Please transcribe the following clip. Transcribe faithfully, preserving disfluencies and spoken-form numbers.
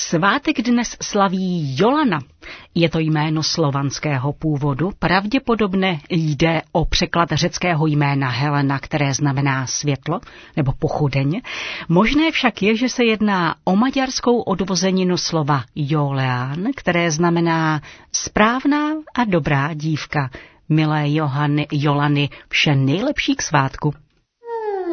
Svátek dnes slaví Jolana. Je to jméno slovanského původu, pravděpodobně jde o překlad řeckého jména Helena, které znamená světlo nebo pochodeň. Možné však je, že se jedná o maďarskou odvozeninu slova Joleán, které znamená správná a dobrá dívka. Milé Johany, Jolany, vše nejlepší k svátku.